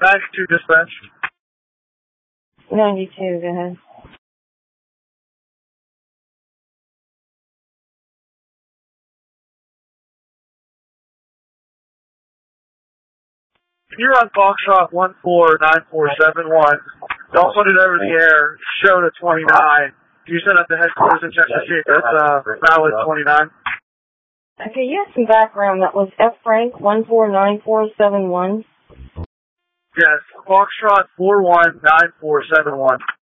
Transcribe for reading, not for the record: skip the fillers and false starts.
92 dispatch. 92, go ahead. Can you run Foxtrot 149471? Don't put it over the air. Show the 29. You send up to headquarters and check to see if it's valid 29. Okay, you have some background. That was F. Frank 149471. Yes, Foxtrot 419471.